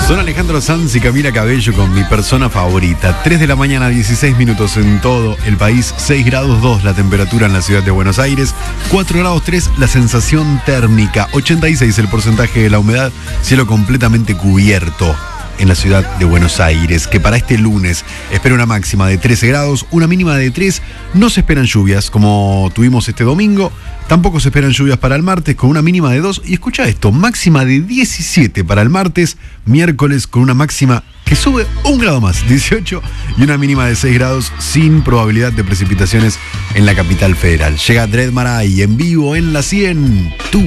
Son Alejandro Sanz y Camila Cabello con Mi Persona Favorita. 3 de la mañana, 16 minutos en todo el país. 6 grados 2 la temperatura en la ciudad de Buenos Aires. 4 grados 3 la sensación térmica. 86 el porcentaje de la humedad. Cielo completamente cubierto en la ciudad de Buenos Aires, que para este lunes espera una máxima de 13 grados, una mínima de 3. No se esperan lluvias como tuvimos este domingo. Tampoco se esperan lluvias para el martes con una mínima de 2. Y escucha esto, máxima de 17 para el martes, miércoles con una máxima que sube 1 grado más, 18, y una mínima de 6 grados sin probabilidad de precipitaciones en la capital federal. Llega Dread Marai en vivo en la 100.